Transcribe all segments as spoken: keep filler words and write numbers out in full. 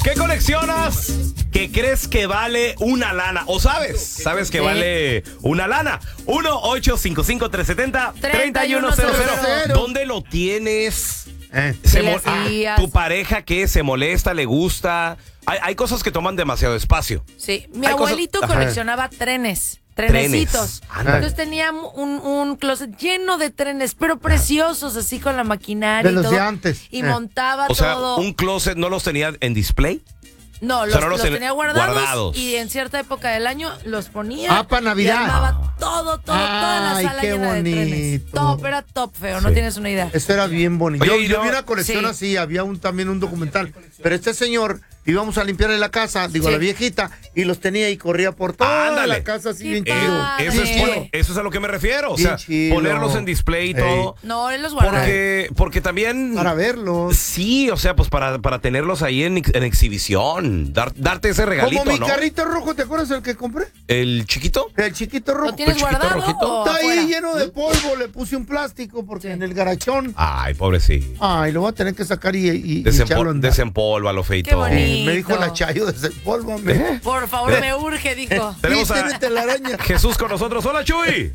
¿Qué coleccionas que crees que vale una lana? ¿O sabes? ¿Sabes que Sí. vale una lana? uno ocho cinco cinco tres siete cero tres uno cero cero. ¿Dónde lo tienes? Eh. Se ¿Qué le mo- ah, hacías? ¿Tu pareja qué? ¿Se molesta? ¿Le gusta? Hay, hay cosas que toman demasiado espacio. Sí, mi Hay cosas- abuelito Ajá. coleccionaba trenes. Trenecitos. Trenes. Ándale. Entonces tenía un, un closet lleno de trenes, pero preciosos, así con la maquinaria De y los todo. de antes. Y Eh. montaba O sea, todo. un closet no los tenía en display. No, los, sea, no los los ten- tenía guardados, guardados. y en cierta época del año los ponía. Ah, pa' Navidad. Y armaba todo, todo, toda la Ay, sala qué llena de trenes. bonito. Top, era top feo, no Sí. tienes una idea. Eso era bien bonito. Oye, Yo, y yo no- vi una colección Sí. así, había un también un documental. Pero este señor íbamos a limpiarle la casa, digo, Sí. la viejita, y los tenía y corría por toda Ándale. la casa así Qué bien padre. chido. Ah, eso, es, sí. bueno, eso es a lo que me refiero. O Bien sea, chido. ponerlos en display y todo. No, él los guardaba. Porque, porque también. Para verlos. Sí, o sea, pues para, para tenerlos ahí en, ex- en exhibición. Dar- darte ese regalito, Como mi ¿no? carrito rojo, ¿te acuerdas el que compré? ¿El chiquito? El chiquito rojo. ¿Lo tienes chiquito guardado rojito. o Está afuera? ahí lleno de polvo, le puse un plástico porque Sí. en el garachón. Ay, pobrecito. Ay, lo voy a tener que sacar y, y, y Desempo- echarlo a andar. Desempólvalo, feito. Qué bonito. Eh, me dijo la Chayo, desempólvame. Por favor, me urge, dijo. Tenemos Sí, a tiene telaraña. Jesús con nosotros. Hola, Chuy.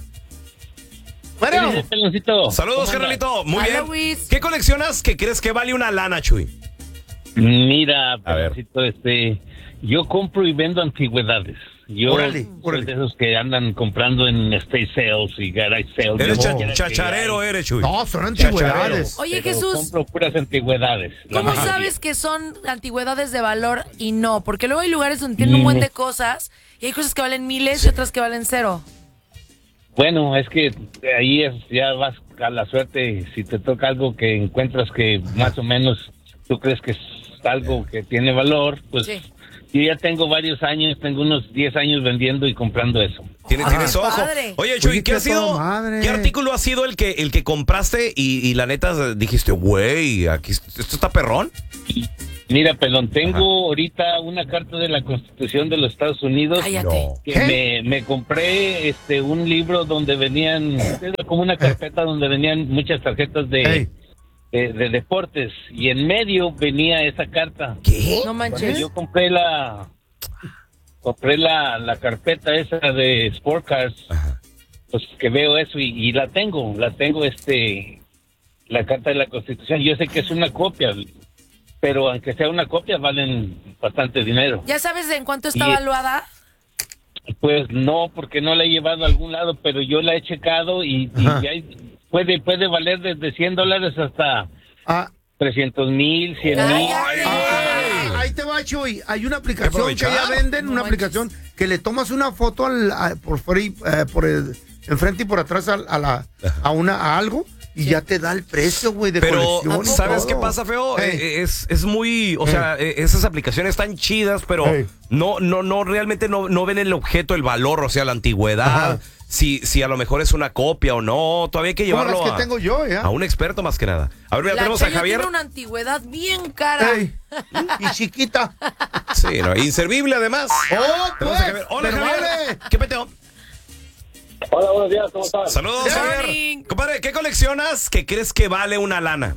Bueno, ¿Qué dice, peloncito? Saludos, ¿Cómo andas? carnalito. Muy Hola, bien. Luis. ¿Qué coleccionas que crees que vale una lana, Chuy? Mira, A ver. peloncito, este, yo compro y vendo antigüedades. Yo Órale, soy órale. de esos que andan comprando en estate sales y garage sales. Eres Yo cha- quiera que chacharero, hay, eres, Chuy. no, son antigüedades. Oye, pero Jesús, compro puras antigüedades. la ¿cómo mayoría. sabes que son antigüedades de valor y no? Porque luego hay lugares donde tienen un buen de cosas y hay cosas que valen miles y otras que valen cero. Bueno, es que ahí es, ya vas a la suerte. Si te toca algo que encuentras que más o menos tú crees que es algo que tiene valor, pues Sí. yo ya tengo varios años, tengo unos diez años vendiendo y comprando eso. Tienes, Ah, tienes qué ojo. padre. Oye, Chuy, Oye, ¿qué qué ha sido? toda madre. ¿Qué artículo ha sido el que el que compraste y, y la neta dijiste, güey, aquí esto está perrón? Mira, pelón, tengo Ajá. ahorita una carta de la Constitución de los Estados Unidos. Cállate. Que ¿Qué? me, me compré este un libro donde venían, era como una carpeta donde venían muchas tarjetas de, Ey. de, de deportes y en medio venía esa carta. ¿Qué? No Cuando manches. yo compré la compré la, la carpeta esa de Sport Cars, Ajá. pues que veo eso y, y la tengo, la tengo este la carta de la Constitución. Yo sé que es una copia, pero aunque sea una copia valen bastante dinero. ¿Ya sabes en cuánto está Y- valuada? Pues no, porque no la he llevado a algún lado, pero yo la he checado y, y Ajá. hay- puede puede valer desde cien dólares hasta Ah, trescientos mil, cien mil. Cállate. ah, ahí te va, Chuy. Hay una aplicación que aprovechar. ya venden, No una manches. aplicación que le tomas una foto al, a- por fuera y, eh, por el enfrente y por atrás a, a la a una a algo y ya te da el precio, güey, de Pero, colección y ¿sabes todo. qué pasa, feo? Ey. Eh, Es, es muy, o sea, eh, esas aplicaciones están chidas, pero Ey. no, no, no, realmente no, no ven el objeto, el valor, o sea, la antigüedad, Ajá. si, si a lo mejor es una copia o no, todavía hay que Como llevarlo las que a, tengo yo, ¿ya? a un experto más que nada. A ver, mira, La tenemos a Chayo Javier. tiene una antigüedad bien cara. Ey, y chiquita. Sí, no, inservible además. ¡Oh, Tenemos pues! a Javier. Hola, pero Javier. vale. ¿Qué peteo? Hola, buenos días, ¿cómo estás? Saludos, Good Javier. morning. Compadre, ¿qué coleccionas que crees que vale una lana?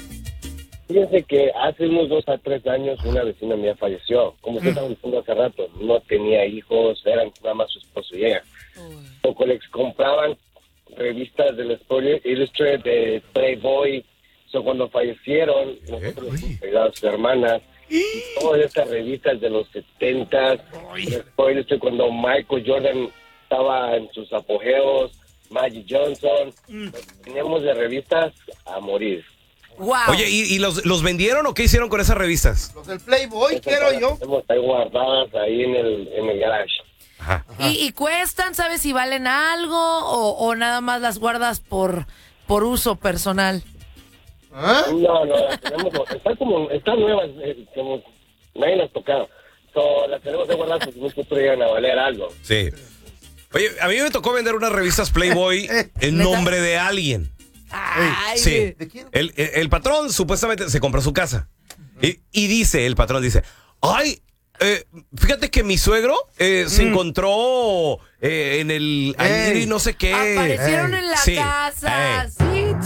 Fíjense que hace unos dos a tres años una vecina mía falleció. Como usted estaba diciendo hace rato, no tenía hijos, eran nada más su esposo y ella. O colex compraban revistas del Sports Illustrated, de Playboy. So, cuando fallecieron, nosotros les cuidamos a sus hermanas. Y todas estas revistas de los setentas, Sports Illustrated, cuando Michael Jordan estaba en sus apogeos, Magic Johnson. Teníamos de revistas a morir. Wow. Oye, ¿y, y los, los vendieron o qué hicieron con esas revistas? Los del Playboy, Esas quiero las yo. tenemos ahí guardadas ahí en el, en el garage. Ajá. ¿Y, y cuestan? ¿Sabes si valen algo o, o nada más las guardas por, por uso personal? ¿Ah? No, no, las tenemos, están como, están nuevas, eh, como nadie las tocado. So, las tenemos de guardadas porque en un futuro llegan a valer algo. Sí. Oye, a mí me tocó vender unas revistas Playboy en ¿Neta? nombre de alguien. Ay, Sí. ¿De quién? El, el, el patrón supuestamente se compró su casa. Y, y dice, el patrón dice, ay, eh, fíjate que mi suegro eh, se encontró eh, en el... Ey. allí no sé qué. Aparecieron Ey. en la Sí. casa. Ey. Sí, tú.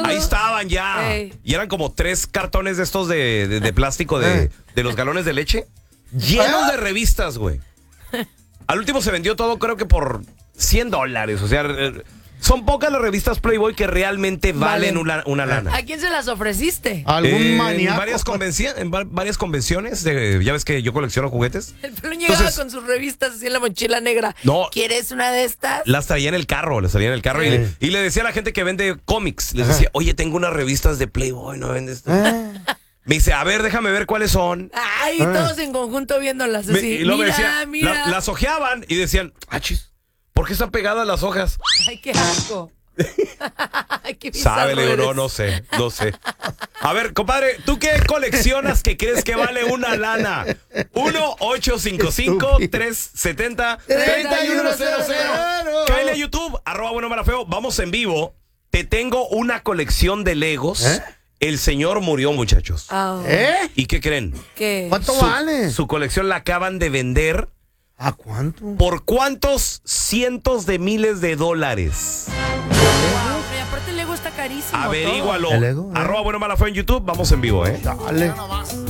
Ahí estaban ya. Ey. Y eran como tres cartones de estos de, de, de plástico de, de los galones de leche. Llenos de revistas, güey. Al último se vendió todo, creo que por cien dólares. O sea, eh, son pocas las revistas Playboy que realmente valen Valen. una, una lana. ¿A quién se las ofreciste? ¿Algún Eh, en maníaco? varias, convenci- en va- varias convenciones, de- ya ves que yo colecciono juguetes. El pelón llegaba Entonces- con sus revistas así en la mochila negra. No. ¿Quieres una de estas? Las traía en el carro, las traía en el carro y, le, y le decía a la gente que vende cómics, les decía, oye, tengo unas revistas de Playboy, ¿no vendes? Ah. Me dice, a ver, déjame ver cuáles son. Ay, todos en conjunto viéndolas Me- así. y luego me mira, decía, mira. la- las ojeaban y decían, ah, chis, ¿por qué están pegadas las hojas? Ay, qué asco. Ay, qué Sabe, bizarro le digo, no, eres. no sé, no sé. A ver, compadre, ¿tú qué coleccionas que crees que vale una lana? uno ocho cinco cinco, tres siete cero, tres uno cero cero. Cáele a YouTube, arroba bueno mala feo. Vamos en vivo. Te tengo una colección de Legos. ¿Eh? El señor murió, muchachos. Ah, ¿Eh? ¿Y qué creen? ¿Qué? ¿Cuánto Su- vale? Su colección la acaban de vender. ¿A cuánto? ¿Por cuántos cientos de miles de dólares? Wow, y aparte el Lego está carísimo. Averígualo. ¿El Lego? Arroba bueno mala feo en YouTube. Vamos en vivo, ¿eh? Dale.